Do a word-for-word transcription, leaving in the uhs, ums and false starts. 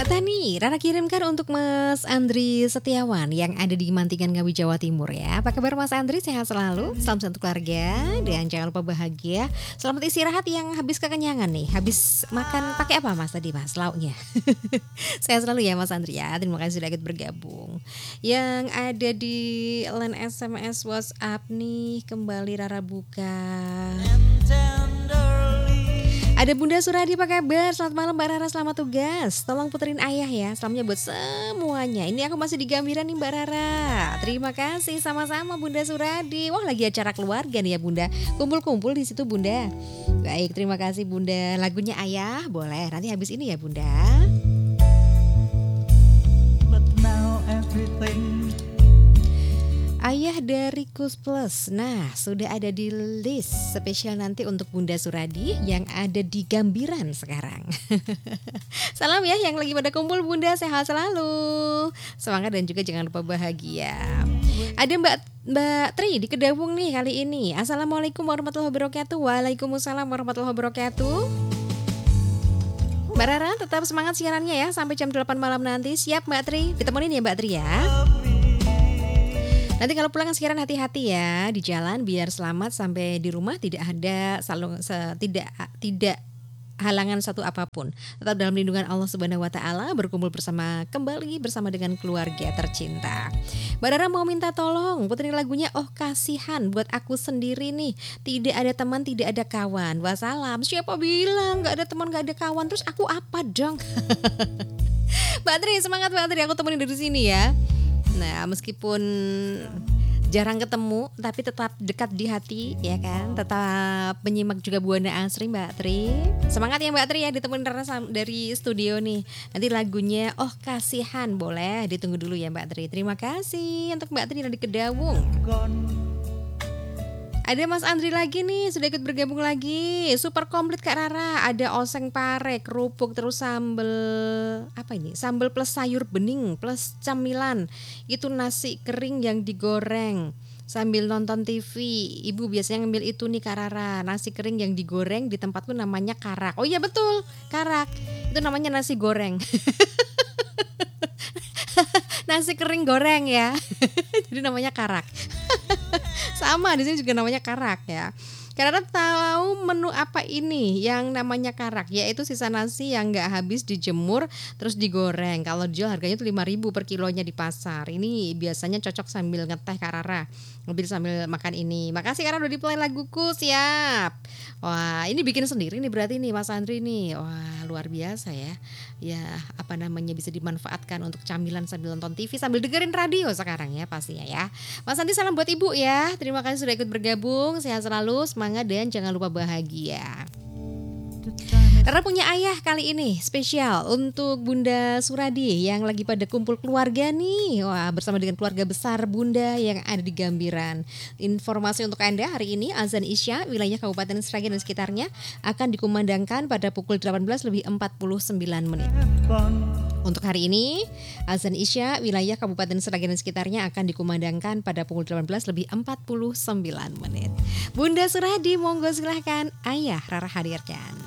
Mbak Tani, Rara kirimkan untuk Mas Andri Setiawan yang ada di Mantingan Ngawi, Jawa Timur ya. Apa kabar Mas Andri? Sehat selalu, salam satu keluarga dan jangan lupa bahagia. Selamat istirahat yang habis kekenyangan nih. Habis makan pakai apa Mas tadi Mas lauknya? Sehat selalu ya Mas Andri ya. Terima kasih sudah ikut bergabung. Yang ada di line S M S WhatsApp nih kembali Rara buka. Ada Bunda Suradi, apa kabar? Selamat malam Mbak Rara, selamat tugas. Tolong puterin ayah ya, salamnya buat semuanya. Ini aku masih di Gambiran nih Mbak Rara. Terima kasih sama-sama Bunda Suradi. Wah lagi acara keluarga nih ya Bunda. Kumpul-kumpul di situ Bunda. Baik, terima kasih Bunda. Lagunya ayah boleh nanti habis ini ya Bunda. But now everything Ayah dari Kus Plus. Nah, sudah ada di list spesial nanti untuk Bunda Suradi yang ada di Gambiran sekarang. Salam ya yang lagi pada kumpul Bunda, sehat selalu. Semangat dan juga jangan lupa bahagia. Ada Mbak Mbak Tri di Kedawung nih kali ini. Assalamualaikum warahmatullahi wabarakatuh. Waalaikumsalam warahmatullahi wabarakatuh. Mbak Rara tetap semangat siarannya ya sampai jam delapan malam nanti. Siap Mbak Tri? Ditemenin ya Mbak Tri ya. Nanti kalau pulang sekarang hati-hati ya di jalan biar selamat sampai di rumah, tidak ada salung, se, tidak tidak halangan satu apapun. Tetap dalam lindungan Allah Subhanahu wa taala, berkumpul bersama kembali bersama dengan keluarga tercinta. Mbak Rara mau minta tolong puterin lagunya Oh Kasihan buat aku sendiri nih. Tidak ada teman, tidak ada kawan. Wassalam. Siapa bilang enggak ada teman, enggak ada kawan? Terus aku apa dong? Mbak Tri, semangat Mbak Tri, aku temenin dari sini ya. Nah, meskipun jarang ketemu tapi tetap dekat di hati ya kan. Tetap menyimak juga Buana Asri Mbak Tri. Semangat ya Mbak Tri ya, ditemuin Rara dari studio nih. Nanti lagunya Oh Kasihan boleh ditunggu dulu ya Mbak Tri. Terima kasih untuk Mbak Tri dari Kedawung. Ada Mas Andri lagi nih, sudah ikut bergabung lagi. Super komplit Kak Rara. Ada oseng pare, kerupuk, terus sambel apa ini? Sambel plus sayur bening plus camilan. Itu nasi kering yang digoreng sambil nonton T V. Ibu biasanya ngambil itu nih Kak Rara. Nasi kering yang digoreng di tempatku namanya karak. Oh iya betul, karak. Itu namanya nasi goreng. Nasi kering goreng ya. Jadi namanya karak. Sama di sini juga namanya karak ya. Karena tahu menu apa ini yang namanya karak, yaitu sisa nasi yang nggak habis dijemur terus digoreng. Kalau dijual harganya tuh lima ribu per kilonya di pasar. Ini biasanya cocok sambil ngeteh Kak Rara, mobil sambil makan ini. Makasih karena udah di play laguku, siap. Wah ini bikin sendiri nih berarti nih Mas Andri nih. Wah luar biasa ya. Ya apa namanya bisa dimanfaatkan untuk camilan sambil nonton T V sambil dengerin radio sekarang ya pastinya ya. Mas Andri salam buat ibu ya. Terima kasih sudah ikut bergabung. Sehat selalu, semangat dan jangan lupa bahagia. Rara punya ayah kali ini spesial untuk Bunda Suradi yang lagi pada kumpul keluarga nih. Wah, bersama dengan keluarga besar Bunda yang ada di Gambiran. Informasi untuk Anda hari ini azan Isya wilayah Kabupaten Sragen dan sekitarnya akan dikumandangkan pada pukul delapan belas lebih empat puluh sembilan menit. Untuk hari ini azan Isya wilayah Kabupaten Sragen dan sekitarnya akan dikumandangkan pada pukul delapan belas lebih empat puluh sembilan menit. Bunda Suradi monggo silahkan ayah Rara hadirkan.